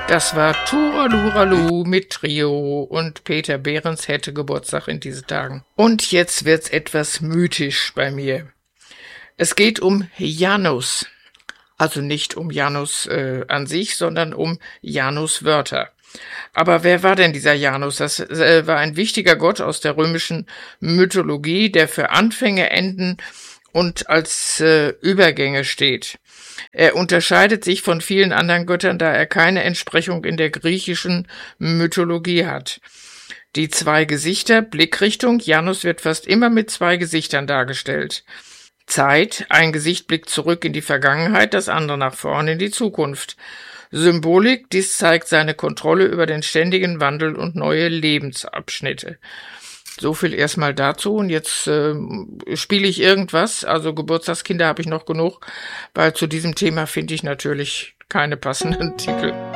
Das war Turaluralu mit Trio und Peter Behrens hätte Geburtstag in diesen Tagen. Und jetzt wird's etwas mythisch bei mir. Es geht um Janus. Also nicht um Janus an sich, sondern um Janus-Wörter. Aber wer war denn dieser Janus? Das war ein wichtiger Gott aus der römischen Mythologie, der für Anfänge, Enden und als Übergänge steht. Er unterscheidet sich von vielen anderen Göttern, da er keine Entsprechung in der griechischen Mythologie hat. Die zwei Gesichter, Blickrichtung, Janus wird fast immer mit zwei Gesichtern dargestellt. Zeit, ein Gesicht blickt zurück in die Vergangenheit, das andere nach vorne in die Zukunft. Symbolik, dies zeigt seine Kontrolle über den ständigen Wandel und neue Lebensabschnitte. So viel erstmal dazu und jetzt spiele ich irgendwas, also Geburtstagskinder habe ich noch genug, weil zu diesem Thema finde ich natürlich keine passenden Titel.